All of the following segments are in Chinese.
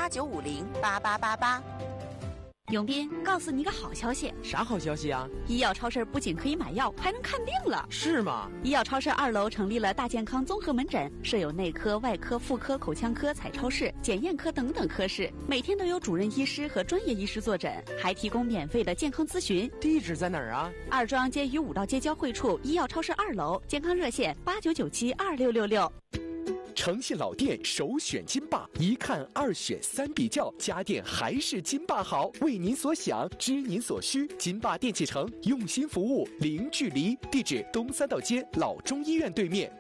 89508888。 永斌，告诉你个好消息。 啥好消息啊？ 医药超市不仅可以买药，还能看病了。 是吗？ 医药超市2楼成立了大健康综合门诊，设有内科、外科、妇科、口腔科、彩超室、检验科等等科室，每天都有主任医师和专业医师坐诊，还提供免费的健康咨询。 地址在哪儿啊？ 二庄街与五道街交汇处，医药超市2楼，健康热线89972666。 诚信老店首选金霸，一看二选三比较，家电还是金霸好。为您所想，知您所需，金霸电器城用心服务，零距离。地址东三道街老中医院对面。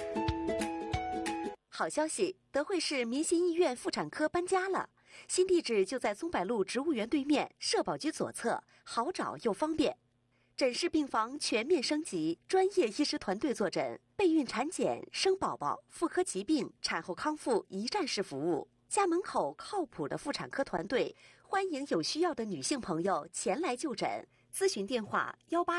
好消息，德惠市民心医院妇产科搬家了，新地址就在松柏路植物园对面，社保局左侧，好找又方便。诊室病房全面升级，专业医师团队坐诊，备孕产检、生宝宝、妇科疾病、产后康复一站式服务。家门口靠谱的妇产科团队，欢迎有需要的女性朋友前来就诊。咨询电话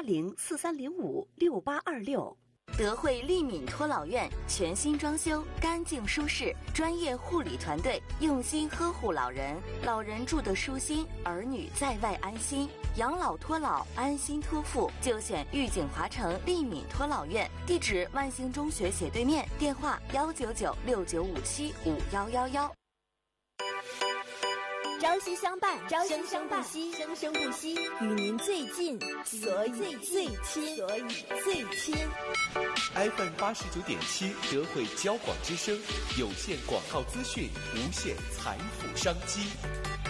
18043056826。德惠利敏托老院全新装修，干净舒适，专业护理团队用心呵护老人，老人住得舒心，儿女在外安心。养老托老，安心托付，就选玉景华城利敏托老院，地址万兴中学斜对面，电话19969575111。 朝夕相伴，生生不息，生生不息，与您最近，所以最亲，所以最亲。 FM 89.7德惠交广之声，有线广告资讯，无限财富商机。